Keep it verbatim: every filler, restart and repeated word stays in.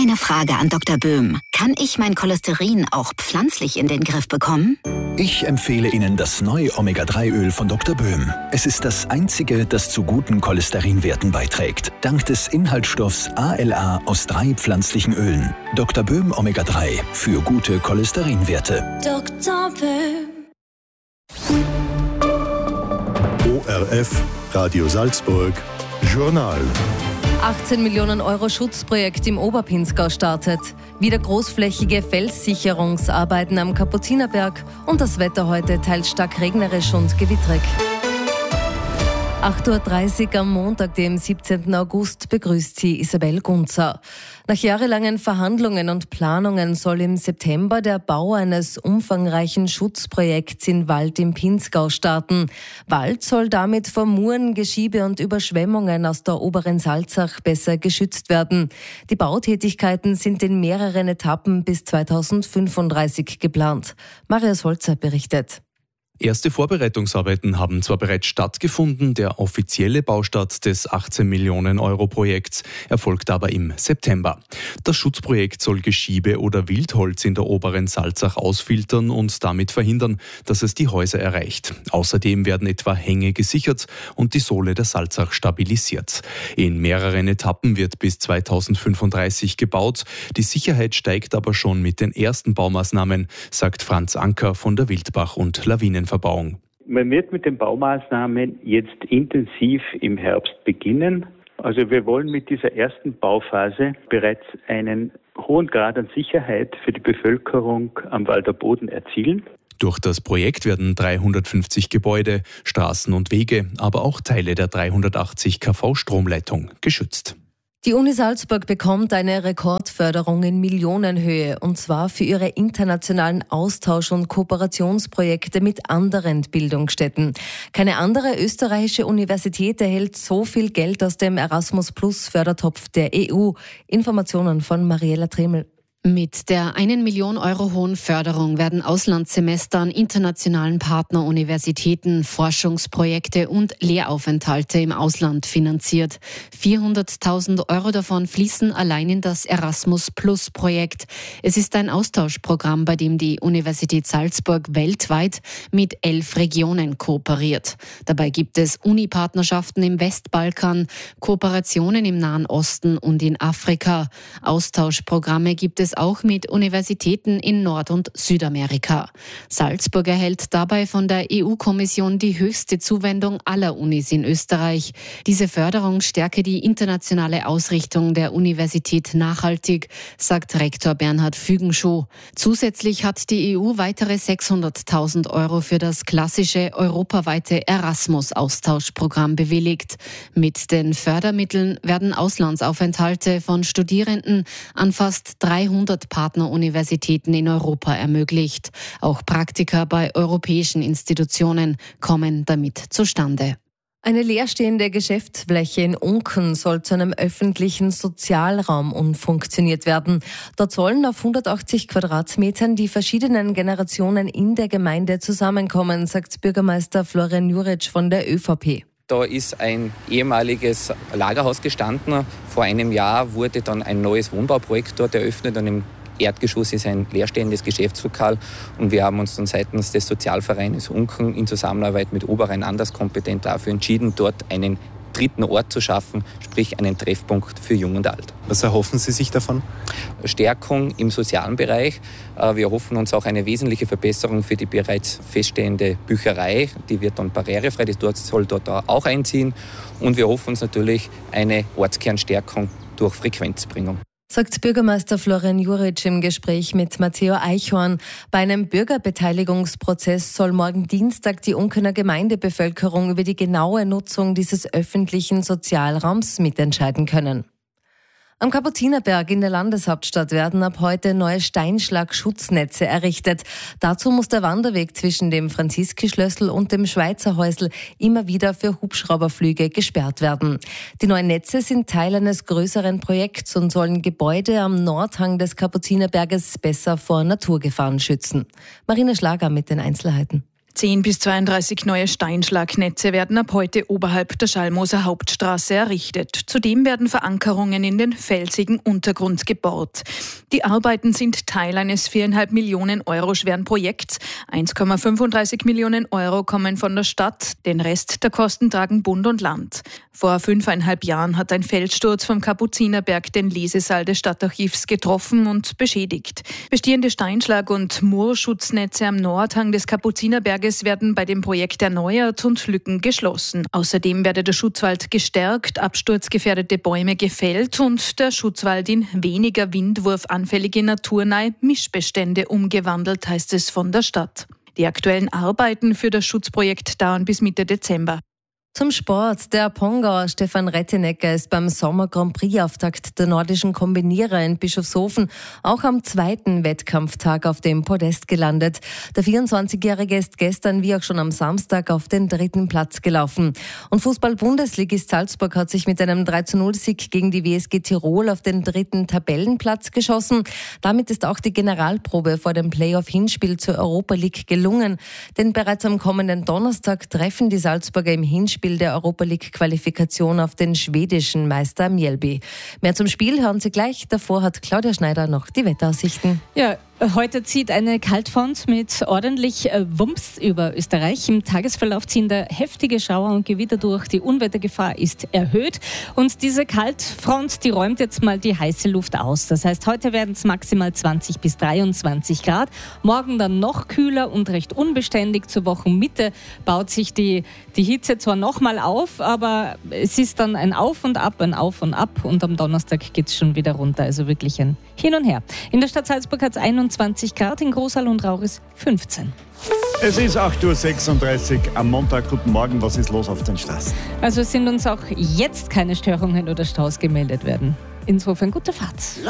Eine Frage an Doktor Böhm. Kann ich mein Cholesterin auch pflanzlich in den Griff bekommen? Ich empfehle Ihnen das neue Omega drei Öl von Doktor Böhm. Es ist das einzige, das zu guten Cholesterinwerten beiträgt. Dank des Inhaltsstoffs A L A aus drei pflanzlichen Ölen. Doktor Böhm Omega drei für gute Cholesterinwerte. Doktor Böhm. O R F, Radio Salzburg, Journal. achtzehn Millionen Euro Schutzprojekt im Oberpinzgau startet. Wieder großflächige Felssicherungsarbeiten am Kapuzinerberg und das Wetter heute teils stark regnerisch und gewitterig. acht Uhr dreißig am Montag, dem siebzehnten August, begrüßt sie Isabel Gunzer. Nach jahrelangen Verhandlungen und Planungen soll im September der Bau eines umfangreichen Schutzprojekts in Wald im Pinzgau starten. Wald soll damit vor Muren, Geschiebe und Überschwemmungen aus der oberen Salzach besser geschützt werden. Die Bautätigkeiten sind in mehreren Etappen bis zweitausendfünfunddreißig geplant. Marius Holzer berichtet. Erste Vorbereitungsarbeiten haben zwar bereits stattgefunden, der offizielle Baustart des achtzehn Millionen Euro Projekts erfolgt aber im September. Das Schutzprojekt soll Geschiebe oder Wildholz in der oberen Salzach ausfiltern und damit verhindern, dass es die Häuser erreicht. Außerdem werden etwa Hänge gesichert und die Sohle der Salzach stabilisiert. In mehreren Etappen wird bis zweitausendfünfunddreißig gebaut. Die Sicherheit steigt aber schon mit den ersten Baumaßnahmen, sagt Franz Anker von der Wildbach- und Lawinenverbauung. Man wird mit den Baumaßnahmen jetzt intensiv im Herbst beginnen. Also wir wollen mit dieser ersten Bauphase bereits einen hohen Grad an Sicherheit für die Bevölkerung am Walder Boden erzielen. Durch das Projekt werden dreihundertfünfzig Gebäude, Straßen und Wege, aber auch Teile der dreihundertachtzig Kilovolt Stromleitung geschützt. Die Uni Salzburg bekommt eine Rekordförderung in Millionenhöhe, und zwar für ihre internationalen Austausch- und Kooperationsprojekte mit anderen Bildungsstätten. Keine andere österreichische Universität erhält so viel Geld aus dem Erasmus-Plus-Fördertopf der E U. Informationen von Mariella Tremel. Mit der eine Million Euro hohen Förderung werden Auslandssemester an internationalen Partneruniversitäten, Forschungsprojekte und Lehraufenthalte im Ausland finanziert. vierhunderttausend Euro davon fließen allein in das Erasmus-Plus-Projekt. Es ist ein Austauschprogramm, bei dem die Universität Salzburg weltweit mit elf Regionen kooperiert. Dabei gibt es Uni-Partnerschaften im Westbalkan, Kooperationen im Nahen Osten und in Afrika. Austauschprogramme gibt es auch mit Universitäten in Nord- und Südamerika. Salzburg erhält dabei von der E U-Kommission die höchste Zuwendung aller Unis in Österreich. Diese Förderung stärke die internationale Ausrichtung der Universität nachhaltig, sagt Rektor Bernhard Fügenschuh. Zusätzlich hat die E U weitere sechshunderttausend Euro für das klassische europaweite Erasmus-Austauschprogramm bewilligt. Mit den Fördermitteln werden Auslandsaufenthalte von Studierenden an fast dreihundert Partneruniversitäten in Europa ermöglicht. Auch Praktika bei europäischen Institutionen kommen damit zustande. Eine leerstehende Geschäftsfläche in Unken soll zu einem öffentlichen Sozialraum umfunktioniert werden. Dort sollen auf hundertachtzig Quadratmetern die verschiedenen Generationen in der Gemeinde zusammenkommen, sagt Bürgermeister Florian Juric von der ÖVP. Da ist ein ehemaliges Lagerhaus gestanden. Vor einem Jahr wurde dann ein neues Wohnbauprojekt dort eröffnet und im Erdgeschoss ist ein leerstehendes Geschäftslokal. Und wir haben uns dann seitens des Sozialvereins Unken in Zusammenarbeit mit Oberrhein Anderskompetent dafür entschieden, dort einen dritten Ort zu schaffen, sprich einen Treffpunkt für Jung und Alt. Was erhoffen Sie sich davon? Stärkung im sozialen Bereich. Wir erhoffen uns auch eine wesentliche Verbesserung für die bereits feststehende Bücherei. Die wird dann barrierefrei, die soll dort auch einziehen. Und wir hoffen uns natürlich eine Ortskernstärkung durch Frequenzbringung. Sagt Bürgermeister Florian Juric im Gespräch mit Matteo Eichhorn. Bei einem Bürgerbeteiligungsprozess soll morgen Dienstag die Unkener Gemeindebevölkerung über die genaue Nutzung dieses öffentlichen Sozialraums mitentscheiden können. Am Kapuzinerberg in der Landeshauptstadt werden ab heute neue Steinschlagschutznetze errichtet. Dazu muss der Wanderweg zwischen dem Franziskischlössl und dem Schweizerhäusl immer wieder für Hubschrauberflüge gesperrt werden. Die neuen Netze sind Teil eines größeren Projekts und sollen Gebäude am Nordhang des Kapuzinerberges besser vor Naturgefahren schützen. Marina Schlager mit den Einzelheiten. zehn bis zweiunddreißig neue Steinschlagnetze werden ab heute oberhalb der Schallmoser Hauptstraße errichtet. Zudem werden Verankerungen in den felsigen Untergrund gebohrt. Die Arbeiten sind Teil eines viereinhalb Millionen Euro schweren Projekts. eins Komma fünfunddreißig Millionen Euro kommen von der Stadt, den Rest der Kosten tragen Bund und Land. Vor fünfeinhalb Jahren hat ein Felssturz vom Kapuzinerberg den Lesesaal des Stadtarchivs getroffen und beschädigt. Bestehende Steinschlag- und Moorschutznetze am Nordhang des Kapuzinerberges werden bei dem Projekt erneuert und Lücken geschlossen. Außerdem werde der Schutzwald gestärkt, absturzgefährdete Bäume gefällt und der Schutzwald in weniger windwurfanfällige naturnahe Mischbestände umgewandelt, heißt es von der Stadt. Die aktuellen Arbeiten für das Schutzprojekt dauern bis Mitte Dezember. Zum Sport. Der Pongauer Stefan Rettenecker ist beim Sommer-Grand Prix-Auftakt der nordischen Kombinierer in Bischofshofen auch am zweiten Wettkampftag auf dem Podest gelandet. Der vierundzwanzigjährige ist gestern wie auch schon am Samstag auf den dritten Platz gelaufen. Und Fußball-Bundesligist Salzburg hat sich mit einem drei zu null Sieg gegen die W S G Tirol auf den dritten Tabellenplatz geschossen. Damit ist auch die Generalprobe vor dem Playoff-Hinspiel zur Europa League gelungen. Denn bereits am kommenden Donnerstag treffen die Salzburger im Hinspiel der Europa League-Qualifikation auf den schwedischen Meister Mjällby. Mehr zum Spiel hören Sie gleich. Davor hat Claudia Schneider noch die Wetteraussichten. Ja, heute zieht eine Kaltfront mit ordentlich Wumms über Österreich. Im Tagesverlauf ziehen da heftige Schauer und Gewitter durch. Die Unwettergefahr ist erhöht. Und diese Kaltfront, die räumt jetzt mal die heiße Luft aus. Das heißt, heute werden es maximal zwanzig bis dreiundzwanzig Grad. Morgen dann noch kühler und recht unbeständig. Zur Wochenmitte baut sich die, die Hitze zwar noch mal auf, aber es ist dann ein Auf und Ab, ein Auf und Ab. Und am Donnerstag geht es schon wieder runter. Also wirklich ein Hin und Her. In der Stadt Salzburg hat es einundzwanzig Grad, in Großhall und Rauris fünfzehn. Es ist acht Uhr sechsunddreißig am Montag. Guten Morgen, was ist los auf den Straßen? Also es sind uns auch jetzt keine Störungen oder Staus gemeldet werden. Insofern gute Fahrt.